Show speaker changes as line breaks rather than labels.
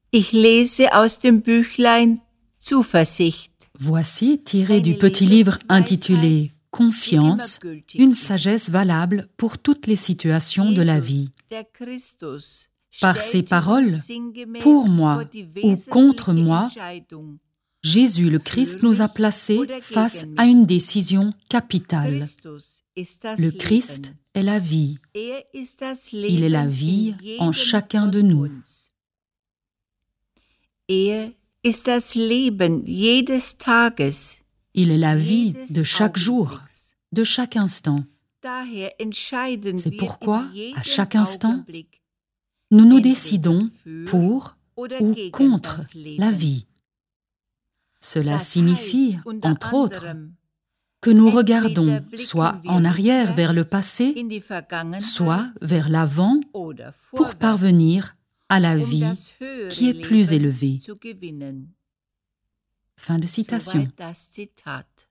Ich lese aus dem Büchlein Zuversicht.
Voici, tiré du petit livre intitulé « Confiance, une sagesse valable pour toutes les situations de la vie ». Par ces paroles, pour moi ou contre moi, Jésus le Christ nous a placés face à une décision capitale. Le Christ est la vie. Il est la vie en chacun de nous.
Ist das Leben jedes Tages.
Il est la vie de chaque jour, de chaque instant. C'est pourquoi, à chaque instant, nous nous décidons pour ou contre la vie. Cela signifie, entre autres, que nous regardons soit en arrière vers le passé, soit vers l'avant pour parvenir à la vie qui est plus élevée. Fin de citation.